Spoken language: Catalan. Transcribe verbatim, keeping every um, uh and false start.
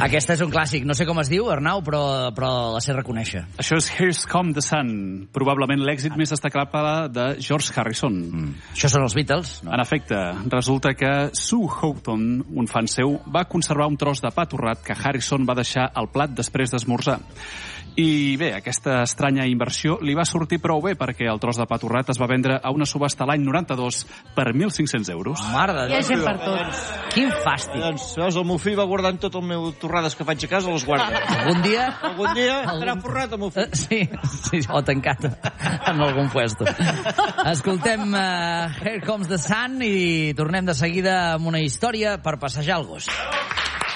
Aquesta és un clàssic. No sé com es diu, Arnau, però, però la sé reconèixer. Això és Here's Come the Sun, probablement l'èxit més destacable de George Harrison. Mm. Això són els Beatles? No? En efecte, resulta que Sue Houghton, un fan seu, va conservar un tros de pa torrat que Harrison va deixar al plat després d'esmorzar. I bé, aquesta estranya inversió li va sortir prou bé perquè el tros de pa torrat es va vendre a una subhasta l'any noranta-dos per mil cinc-cents euros. Mare de Hi ha Déu. gent per tots. Quin fàstic. Doncs, veus, el meu fill va guardant tot el meu torrades que faig a casa, les guarda. Algun dia... Algun dia Algun- estarà forrat el meu fill. Sí, sí, o tancat en algun puesto. Escoltem uh, Here Comes the Sun i tornem de seguida amb una història per passejar el gos.